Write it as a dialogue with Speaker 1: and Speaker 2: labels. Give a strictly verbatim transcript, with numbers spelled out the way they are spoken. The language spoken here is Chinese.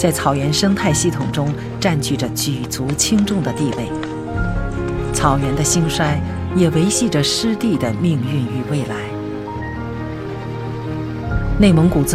Speaker 1: 在草原生态系统中占据着举足轻重的地位。草原的兴衰也维系着湿地的命运与未来。内蒙古自